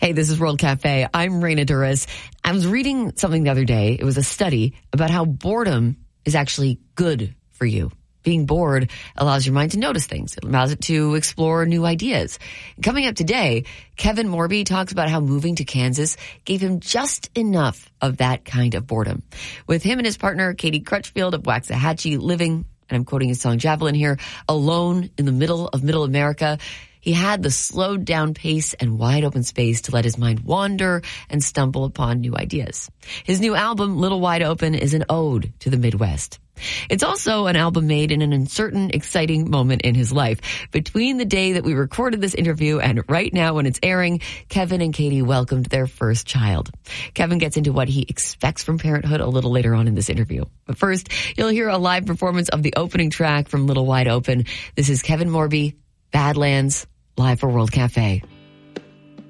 Hey, this is World Cafe. I'm Raina Duras. I was reading something the other day. It was a study about how boredom is actually good for you. Being bored allows your mind to notice things. It allows it to explore new ideas. Coming up today, Kevin Morby talks about how moving to Kansas gave him just enough of that kind of boredom. With him and his partner, Katie Crutchfield of Waxahachie, living, and I'm quoting his song Javelin here, alone in the middle of Middle America. He had the slowed down pace and wide open space to let his mind wander and stumble upon new ideas. His new album, Little Wide Open, is an ode to the Midwest. It's also an album made in an uncertain, exciting moment in his life. Between the day that we recorded this interview and right now when it's airing, Kevin and Katie welcomed their first child. Kevin gets into what he expects from parenthood a little later on in this interview. But first, you'll hear a live performance of the opening track from Little Wide Open. This is Kevin Morby, Badlands, live for World Cafe.